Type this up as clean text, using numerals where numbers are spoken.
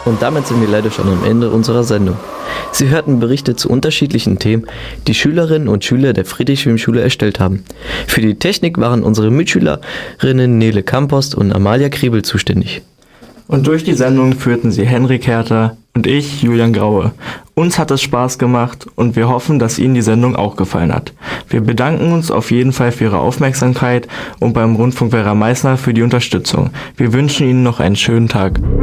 Und damit sind wir leider schon am Ende unserer Sendung. Sie hörten Berichte zu unterschiedlichen Themen, die Schülerinnen und Schüler der Friedrich-Wilhelm-Schule erstellt haben. Für die Technik waren unsere Mitschülerinnen Nele Kampost und Amalia Kriebel zuständig. Und durch die Sendung führten sie Henrik Herter und ich, Julian Graue. Uns hat es Spaß gemacht und wir hoffen, dass Ihnen die Sendung auch gefallen hat. Wir bedanken uns auf jeden Fall für Ihre Aufmerksamkeit und beim Rundfunk Vera Meißner für die Unterstützung. Wir wünschen Ihnen noch einen schönen Tag.